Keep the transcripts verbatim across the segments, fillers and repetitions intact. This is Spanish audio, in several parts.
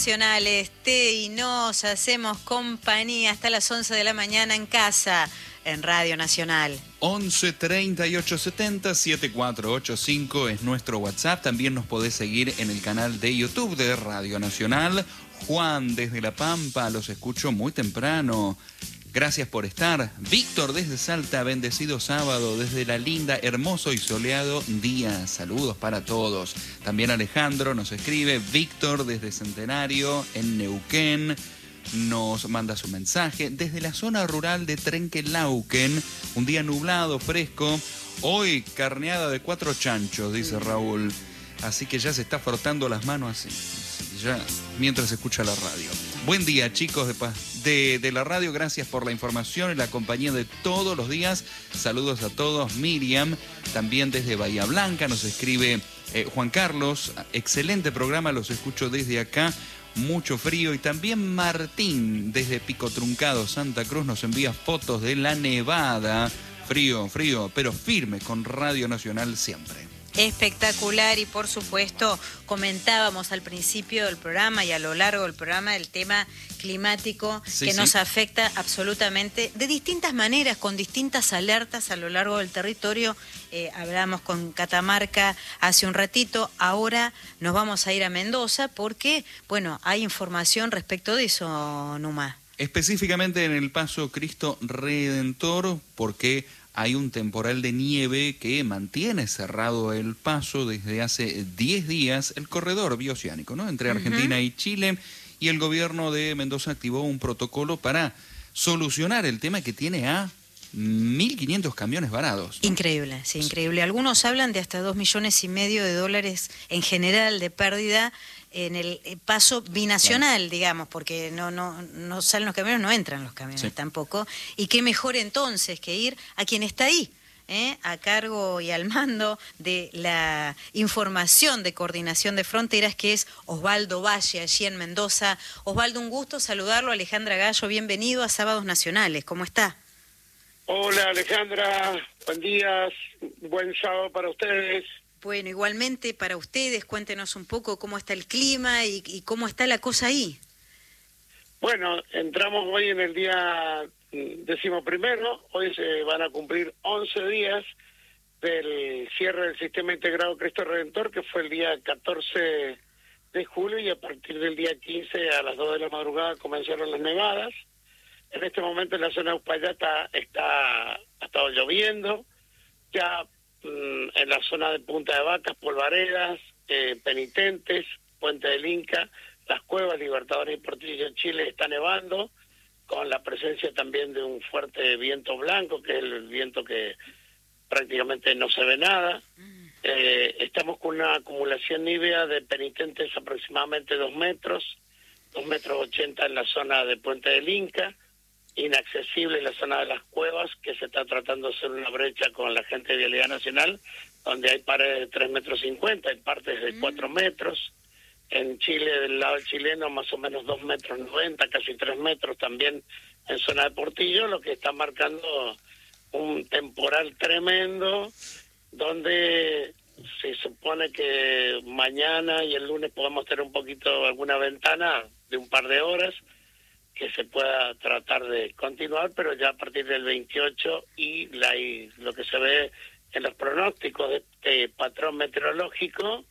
Nacionales, te y nos hacemos compañía hasta las once de la mañana en casa, en Radio Nacional. once treinta y ocho setenta setenta y cuatro ochenta y cinco es nuestro WhatsApp. También nos podés seguir en el canal de YouTube de Radio Nacional. Juan desde La Pampa, los escucho muy temprano. Gracias por estar. Víctor desde Salta, bendecido sábado, desde la linda, hermoso y soleado día. Saludos para todos. También Alejandro nos escribe. Víctor desde Centenario, en Neuquén, nos manda su mensaje. Desde la zona rural de Trenquelauquen, un día nublado, fresco. Hoy carneada de cuatro chanchos, dice Raúl. Así que ya se está frotando las manos así, ya mientras escucha la radio. Buen día, chicos de, de, de la radio. Gracias por la información y la compañía de todos los días. Saludos a todos. Miriam, también desde Bahía Blanca, nos escribe eh, Juan Carlos. Excelente programa, los escucho desde acá. Mucho frío. Y también Martín, desde Pico Truncado, Santa Cruz, nos envía fotos de la nevada. Frío, frío, pero firme con Radio Nacional siempre. Espectacular, y por supuesto comentábamos al principio del programa y a lo largo del programa el tema climático sí, que sí. nos afecta absolutamente de distintas maneras, con distintas alertas a lo largo del territorio. Eh, hablamos con Catamarca hace un ratito, ahora nos vamos a ir a Mendoza porque, bueno, hay información respecto de eso, Numa. Específicamente en el Paso Cristo Redentor, porque hay un temporal de nieve que mantiene cerrado el paso desde hace diez días, el corredor bioceánico, ¿no?, entre Argentina uh-huh. y Chile, y el gobierno de Mendoza activó un protocolo para solucionar el tema que tiene a mil quinientos camiones varados, ¿no? Increíble, sí, increíble. Algunos hablan de hasta dos millones y medio de dólares en general de pérdida en el paso binacional, claro, digamos, porque no no no salen los camiones, no entran los camiones sí. tampoco. Y qué mejor entonces que ir a quien está ahí, ¿eh? a cargo y al mando de la información de coordinación de fronteras, que es Osvaldo Valle, allí en Mendoza. Osvaldo, un gusto saludarlo. Alejandra Gallo, bienvenido a Sábados Nacionales. ¿Cómo está? Hola, Alejandra, buen día, buen sábado para ustedes. Bueno, igualmente para ustedes, cuéntenos un poco cómo está el clima y, y cómo está la cosa ahí. Bueno, entramos hoy en el día decimoprimero, hoy se van a cumplir once días del cierre del Sistema Integrado Cristo Redentor, que fue el día catorce de julio, y a partir del día quince a las dos de la madrugada comenzaron las nevadas. En este momento en la zona de Uspallata está, ha estado lloviendo, ya en la zona de Punta de Vacas, Polvaredas, eh, Penitentes, Puente del Inca, Las Cuevas, Libertadores y Portillo en Chile está nevando, con la presencia también de un fuerte viento blanco, que es el viento que prácticamente no se ve nada. Eh, estamos con una acumulación nívea de Penitentes aproximadamente dos metros, dos metros ochenta en la zona de Puente del Inca, inaccesible en la zona de Las Cuevas, que se está tratando de hacer una brecha con la gente de Vialidad Nacional, donde hay paredes de tres metros cincuenta, hay partes de cuatro metros. En Chile, del lado chileno, más o menos dos metros noventa, casi tres metros también en zona de Portillo, lo que está marcando un temporal tremendo, donde se supone que mañana y el lunes podemos tener un poquito, alguna ventana de un par de horas, que se pueda tratar de continuar, pero ya a partir del veintiocho y, la, y lo que se ve en los pronósticos de este patrón meteorológico,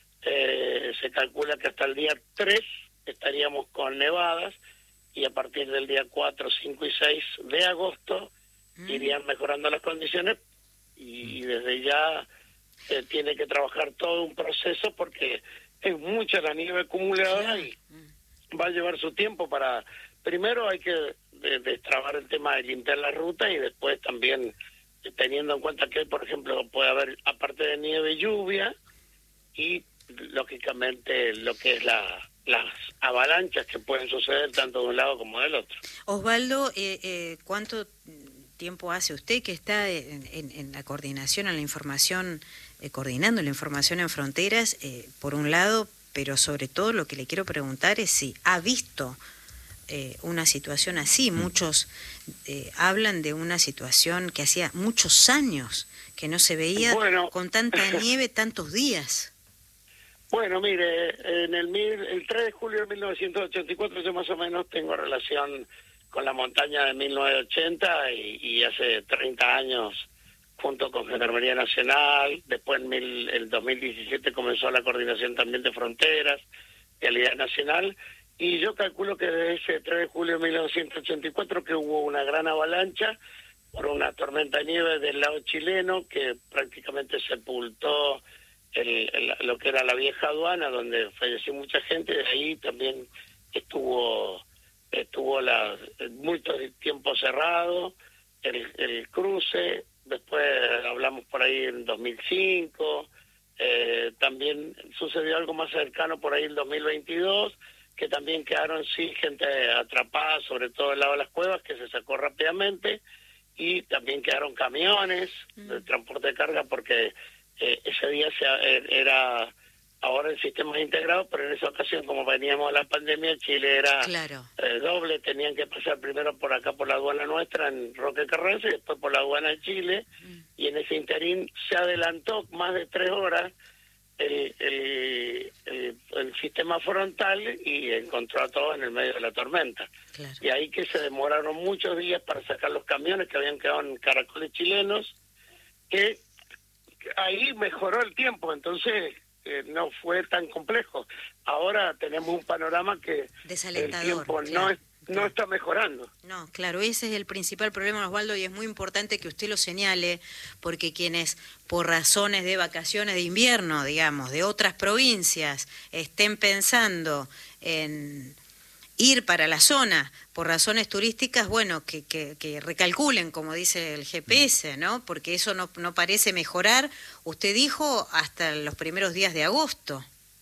eh, se calcula que hasta el día tres estaríamos con nevadas, y a partir del día cuatro, cinco y seis de agosto mm. irían mejorando las condiciones, y, y desde ya se tiene que trabajar todo un proceso, porque es mucha la nieve acumulada y va a llevar su tiempo para... Primero hay que destrabar el tema de limpiar la ruta, y después también teniendo en cuenta que, por ejemplo, puede haber, aparte de nieve, lluvia, y lógicamente lo que es la las avalanchas que pueden suceder tanto de un lado como del otro. Osvaldo, eh, eh, ¿cuánto tiempo hace usted que está en, en, en la coordinación, en la información, eh, coordinando la información en fronteras, eh, por un lado, pero sobre todo lo que le quiero preguntar es si ha visto Eh, una situación así? Muchos eh, hablan de una situación que hacía muchos años que no se veía, bueno, con tanta nieve tantos días. Bueno, mire, en el, mil, el tres de julio de mil novecientos ochenta y cuatro yo más o menos tengo relación con la montaña de mil novecientos ochenta y, y hace treinta años junto con Gendarmería Nacional. Después en mil, el dos mil diecisiete comenzó la coordinación también de fronteras, Vialidad Nacional, y yo calculo que desde ese tres de julio de mil novecientos ochenta y cuatro que hubo una gran avalancha por una tormenta de nieve del lado chileno que prácticamente sepultó el, el, lo que era la vieja aduana, donde falleció mucha gente. De ahí también estuvo estuvo la mucho tiempo cerrado el, el cruce. Después hablamos por ahí en dos mil cinco, eh, también sucedió algo más cercano por ahí en dos mil veintidós, que también quedaron sí gente atrapada, sobre todo del lado de las cuevas, que se sacó rápidamente, y también quedaron camiones mm. de transporte de carga, porque eh, ese día se, era ahora en sistemas integrados, pero en esa ocasión, como veníamos de la pandemia, Chile era claro. eh, doble, tenían que pasar primero por acá por la aduana nuestra en Roque Carranza y después por la aduana de Chile, mm. y en ese interín se adelantó más de tres horas el, el, el, el sistema frontal y encontró a todos en el medio de la tormenta. Claro. Y ahí que se demoraron muchos días para sacar los camiones que habían quedado en caracoles chilenos, que, que ahí mejoró el tiempo, entonces eh, no fue tan complejo. Ahora tenemos un panorama que el tiempo claro. no es no está mejorando. No, claro, ese es el principal problema, Osvaldo, y es muy importante que usted lo señale, porque quienes por razones de vacaciones de invierno, digamos, de otras provincias, estén pensando en ir para la zona por razones turísticas, bueno, que, que, que recalculen, como dice el G P S, ¿no? Porque eso no, no parece mejorar, usted dijo, hasta los primeros días de agosto.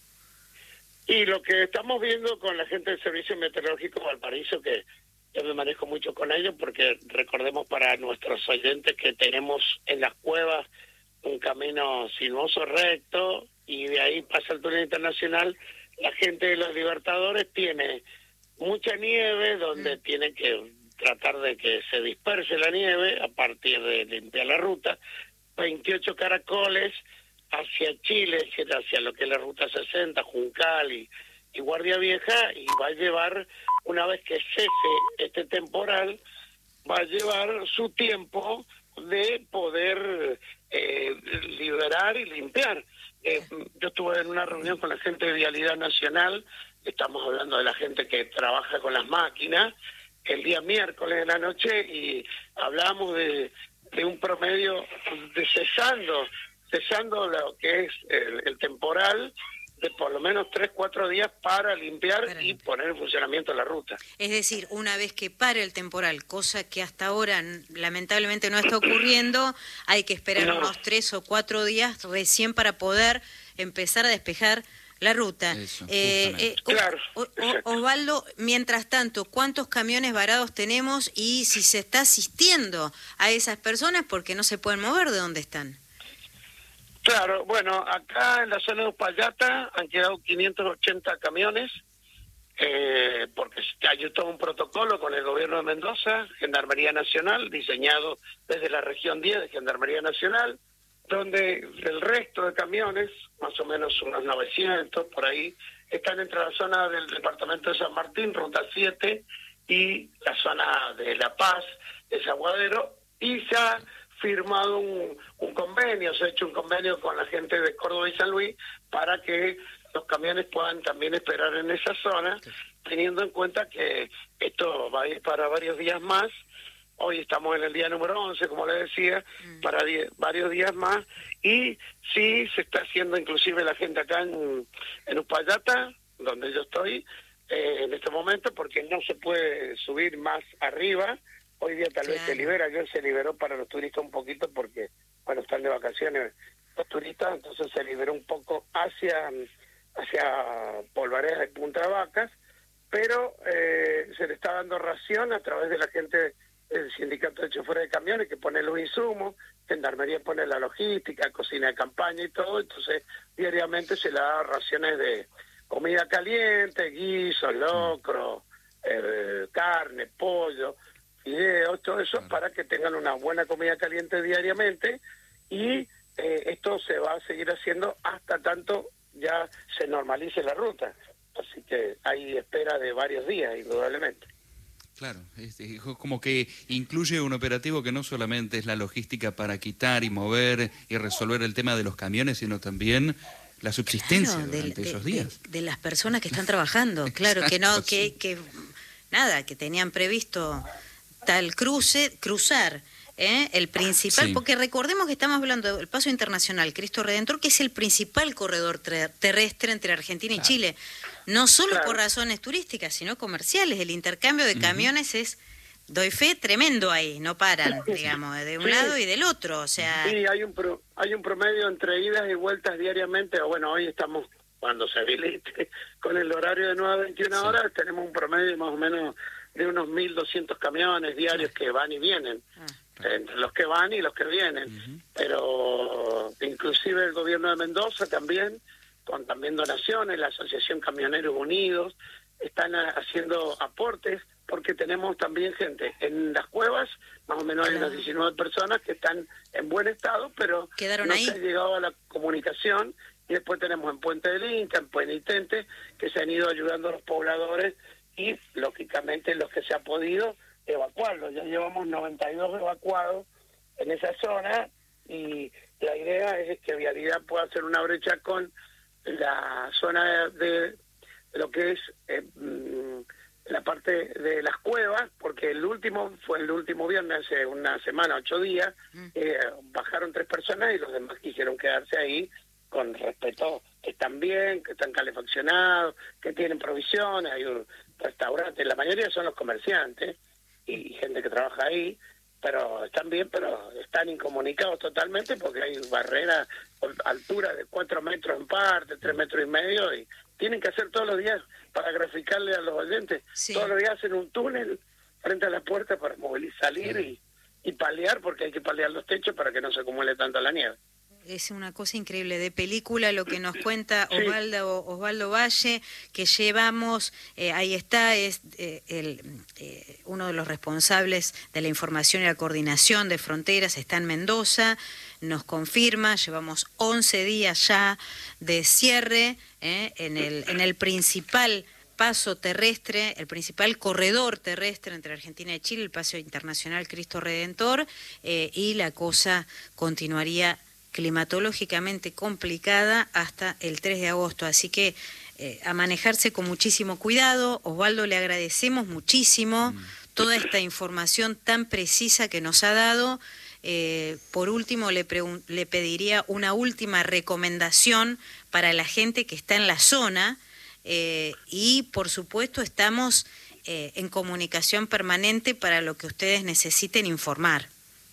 Y lo que estamos viendo con la gente del Servicio Meteorológico de Valparaíso, que yo me manejo mucho con ellos, porque recordemos para nuestros oyentes que tenemos en las cuevas un camino sinuoso recto, y de ahí pasa el túnel internacional. La gente de los Libertadores tiene mucha nieve, donde mm. tienen que tratar de que se disperse la nieve a partir de limpiar la ruta. veintiocho caracoles hacia Chile, hacia lo que es la ruta sesenta, Juncal y, y Guardia Vieja, y va a llevar, una vez que cese este temporal, va a llevar su tiempo de poder eh, liberar y limpiar. Eh, yo estuve en una reunión con la gente de Vialidad Nacional, estamos hablando de la gente que trabaja con las máquinas, el día miércoles de la noche, y hablamos de, de un promedio de cesando cesando lo que es el, el temporal de por lo menos tres, cuatro días para limpiar para y limpiar. Poner en funcionamiento la ruta. Es decir, una vez que pare el temporal, cosa que hasta ahora lamentablemente no está ocurriendo, hay que esperar no. unos tres o cuatro días recién para poder empezar a despejar la ruta. Eso, eh, eh, claro, o, o, Osvaldo, mientras tanto, ¿cuántos camiones varados tenemos y si se está asistiendo a esas personas porque no se pueden mover de donde están? Claro, bueno, acá en la zona de Uspallata han quedado quinientos ochenta camiones, eh, porque hay todo un protocolo con el gobierno de Mendoza, Gendarmería Nacional, diseñado desde la región diez de Gendarmería Nacional, donde el resto de camiones, más o menos unos novecientos por ahí, están entre la zona del departamento de San Martín, Ruta siete, y la zona de La Paz, de Zaguadero, y ya firmado un, un convenio, se ha hecho un convenio con la gente de Córdoba y San Luis para que los camiones puedan también esperar en esa zona, teniendo en cuenta que esto va a ir para varios días más. Hoy estamos en el día número once, como le decía, mm. para die, varios días más, y sí se está haciendo inclusive la gente acá en, en Uspallata, donde yo estoy, eh, en este momento, porque no se puede subir más arriba. Hoy día tal claro. vez se libera, ayer se liberó para los turistas un poquito porque, bueno, están de vacaciones los turistas, entonces se liberó un poco hacia hacia Polvareda y Punta Vacas, pero eh, se le está dando ración a través de la gente del sindicato de choferes de camiones que pone los insumos, Gendarmería pone la logística, cocina de campaña y todo, entonces diariamente se le da raciones de comida caliente, guiso, locro, eh, carne, pollo, fideos, todo eso, claro. para que tengan una buena comida caliente diariamente, y eh, esto se va a seguir haciendo hasta tanto ya se normalice la ruta. Así que hay espera de varios días, indudablemente. Claro, es, es como que incluye un operativo que no solamente es la logística para quitar y mover y resolver el tema de los camiones, sino también la subsistencia claro, durante de, esos de, días. De, de las personas que están trabajando, claro, Exacto, que no, sí. que, que nada, que tenían previsto tal cruce, cruzar. ¿Eh? El principal, Sí. porque recordemos que estamos hablando del Paso Internacional Cristo Redentor, que es el principal corredor ter terrestre entre Argentina y Claro. Chile, no solo Claro. por razones turísticas, sino comerciales. El intercambio de Ujú. camiones es, doy fe, tremendo ahí, no paran, digamos, de un Sí. lado y del otro, o sea... Sí, hay un pro, hay un promedio entre idas y vueltas diariamente, o bueno, hoy estamos, cuando se habilite, con el horario de nueve a veintiuna Sí. horas, tenemos un promedio más o menos de unos mil doscientos camiones diarios que van y vienen. Ah. Entre los que van y los que vienen. Ujú. Pero inclusive el gobierno de Mendoza también, con también donaciones, la Asociación Camioneros Unidos, están a- haciendo aportes, porque tenemos también gente en las cuevas, más o menos hay Claro. unas diecinueve personas que están en buen estado, pero Quedaron no ahí. se ha llegado a la comunicación, y después tenemos en Puente del Inca, en Penitente, que se han ido ayudando a los pobladores, y lógicamente los que se ha podido evacuarlos. Ya llevamos noventa y dos evacuados en esa zona, y la idea es que Vialidad pueda hacer una brecha con la zona de, de lo que es eh, mm, la parte de las cuevas, porque el último fue el último viernes, hace una semana, ocho días, Mm. eh, bajaron tres personas y los demás quisieron quedarse ahí con respeto, que están bien, que están calefaccionados, que tienen provisiones, hay un restaurante, la mayoría son los comerciantes y gente que trabaja ahí, pero están bien, pero están incomunicados totalmente porque hay barreras con altura de cuatro metros en parte, tres metros y medio, y tienen que hacer todos los días, para graficarle a los oyentes, Sí. todos los días hacen un túnel frente a la puerta para movilizar, salir y, y palear, porque hay que palear los techos para que no se acumule tanto la nieve. Es una cosa increíble, de película lo que nos cuenta Sí. Osvaldo, Osvaldo Valle, que llevamos, eh, ahí está, es eh, el, eh, uno de los responsables de la información y la coordinación de fronteras, está en Mendoza, nos confirma, llevamos once días ya de cierre eh, en, el, en el principal paso terrestre, el principal corredor terrestre entre Argentina y Chile, el Paso Internacional Cristo Redentor, eh, y la cosa continuaría climatológicamente complicada hasta el tres de agosto, así que eh, a manejarse con muchísimo cuidado. Osvaldo, le agradecemos muchísimo mm. toda esta información tan precisa que nos ha dado. Eh, por último, le, le pediría una última recomendación para la gente que está en la zona eh, y, por supuesto, estamos eh, en comunicación permanente para lo que ustedes necesiten informar.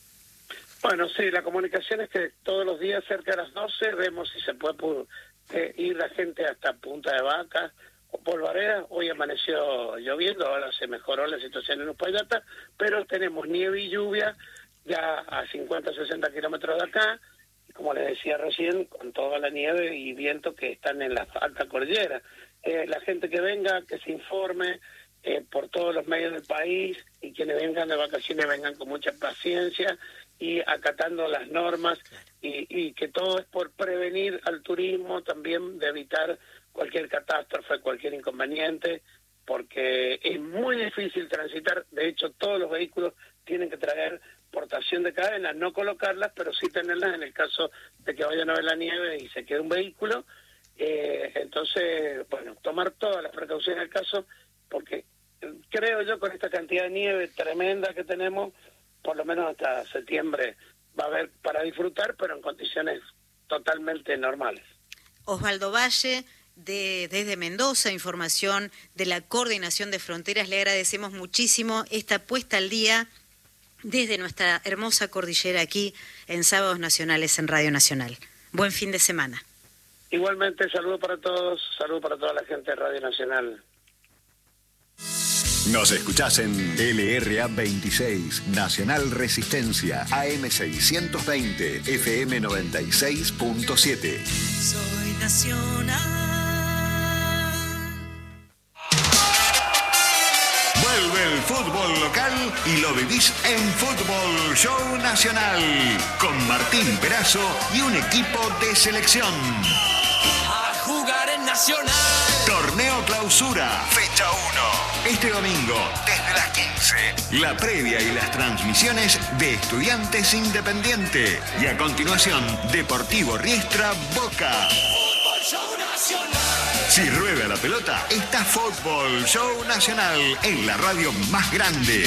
Bueno, sí, la comunicación es que todos los días cerca de las doce vemos si se puede eh, ir la gente hasta Punta de Vaca o Polvareda. Hoy amaneció lloviendo, ahora se mejoró la situación en Uspallata, pero tenemos nieve y lluvia ya a cincuenta, sesenta kilómetros de acá, y como les decía recién, con toda la nieve y viento que están en la alta cordillera. Eh, la gente que venga, que se informe eh, por todos los medios del país, y quienes vengan de vacaciones vengan con mucha paciencia y acatando las normas, y, y que todo es por prevenir al turismo, también de evitar cualquier catástrofe, cualquier inconveniente, porque es muy difícil transitar. De hecho, todos los vehículos tienen que traer portación de cadenas, no colocarlas, pero sí tenerlas en el caso de que vayan a ver la nieve y se quede un vehículo. Eh, entonces, bueno, tomar todas las precauciones del caso, porque creo yo con esta cantidad de nieve tremenda que tenemos, por lo menos hasta septiembre va a haber para disfrutar, pero en condiciones totalmente normales. Osvaldo Valle, de, desde Mendoza, información de la Coordinación de Fronteras. Le agradecemos muchísimo esta puesta al día desde nuestra hermosa cordillera aquí en Sábados Nacionales en Radio Nacional. Buen fin de semana. Igualmente, saludo para todos, saludo para toda la gente de Radio Nacional. Nos escuchás en L R A veintiséis, Nacional Resistencia, A M seiscientos veinte, F M noventa y seis punto siete. Soy Nacional. Vuelve el fútbol local y lo vivís en Fútbol Show Nacional, con Martín Perazo y un equipo de selección. A Nacional. Torneo Clausura, fecha uno. Este domingo, desde las quince, la previa y las transmisiones de Estudiantes Independiente. Y a continuación, Deportivo Riestra Boca. Fútbol Show Nacional. Si rueda la pelota, está Fútbol Show Nacional en la radio más grande.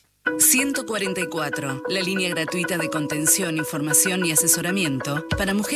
ciento cuarenta y cuatro, la línea gratuita de contención, información y asesoramiento para mujeres